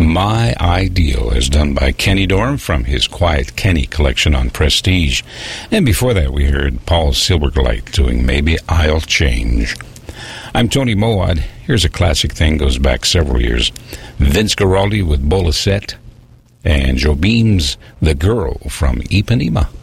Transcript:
My Ideal, as done by Kenny Dorham from his Quiet Kenny collection on Prestige. And before that, we heard Paul Silbergleit doing Maybe I'll Change. I'm Tony Moad. Here's a classic thing, goes back several years. Vince Guaraldi with Bolisette and Jobim's The Girl from Ipanema.